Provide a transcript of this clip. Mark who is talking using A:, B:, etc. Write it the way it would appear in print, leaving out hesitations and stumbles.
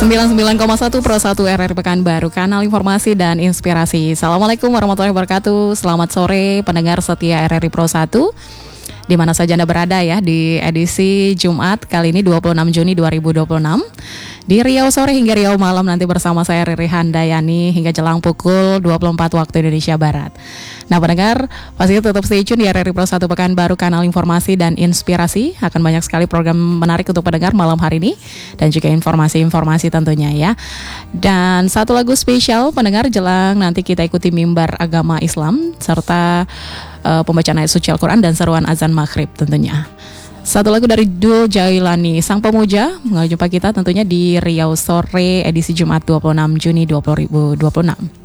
A: 99,1 Pro 1 RRI Pekanbaru, kanal informasi dan inspirasi. Assalamualaikum warahmatullahi wabarakatuh. Selamat sore pendengar setia RRI Pro 1, di mana saja Anda berada ya, di edisi Jumat kali ini 26 Juni 2026. Di Riau sore hingga Riau malam nanti bersama saya Riri Handayani hingga jelang pukul 24 waktu Indonesia Barat. Nah pendengar, pasti tetap stay tune di RRI Pro 1 Pekanbaru, kanal informasi dan inspirasi. Akan banyak sekali program menarik untuk pendengar malam hari ini, dan juga informasi-informasi tentunya ya. Dan satu lagu spesial pendengar jelang nanti kita ikuti mimbar agama Islam, serta pembacaan ayat suci Al-Quran dan seruan azan maghrib tentunya. Satu lagu dari Dul Jailani, Sang Pemuja, menjumpa kita tentunya di Riau sore edisi Jumat 26 Juni 2026.